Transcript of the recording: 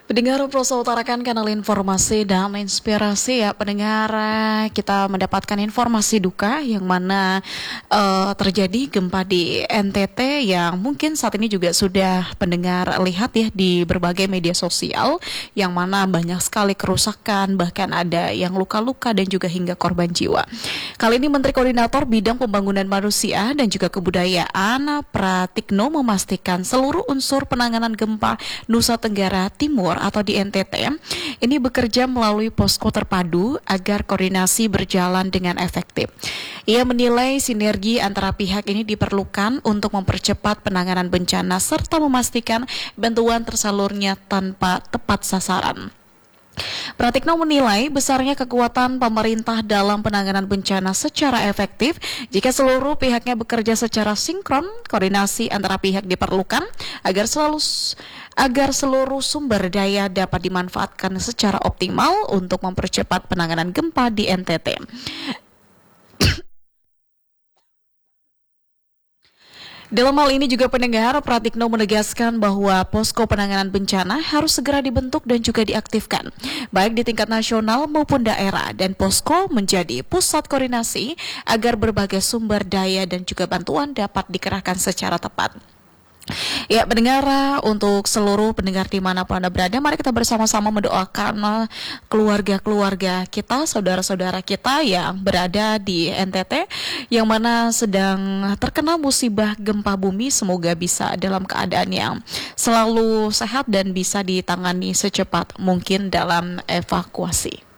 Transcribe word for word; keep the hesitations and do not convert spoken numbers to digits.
Pendengar Prosa utarakan kanal informasi dan inspirasi ya pendengar, kita mendapatkan informasi duka yang mana uh, terjadi gempa di N T T yang mungkin saat ini juga sudah pendengar lihat ya di berbagai media sosial, yang mana banyak sekali kerusakan, bahkan ada yang luka-luka dan juga hingga korban jiwa. Kali ini Menteri Koordinator Bidang Pembangunan Manusia dan juga Kebudayaan Pratikno memastikan seluruh unsur penanganan gempa Nusa Tenggara Timur atau di N T T ini bekerja melalui posko terpadu agar koordinasi berjalan dengan efektif. Ia menilai sinergi antara pihak ini diperlukan untuk mempercepat penanganan bencana serta memastikan bantuan tersalurnya tanpa tepat sasaran. Pratikno menilai besarnya kekuatan pemerintah dalam penanganan bencana secara efektif jika seluruh pihaknya bekerja secara sinkron. Koordinasi antara pihak diperlukan agar selalu agar seluruh sumber daya dapat dimanfaatkan secara optimal untuk mempercepat penanganan gempa di N T T. Dalam hal ini juga pendengar, Pratikno menegaskan bahwa posko penanganan bencana harus segera dibentuk dan juga diaktifkan, baik di tingkat nasional maupun daerah, dan posko menjadi pusat koordinasi agar berbagai sumber daya dan juga bantuan dapat dikerahkan secara tepat. Ya, pendengar, untuk seluruh pendengar dimanapun Anda berada, mari kita bersama-sama mendoakan keluarga-keluarga kita, saudara-saudara kita yang berada di N T T, yang mana sedang terkena musibah gempa bumi. Semoga bisa dalam keadaan yang selalu sehat dan bisa ditangani secepat mungkin dalam evakuasi.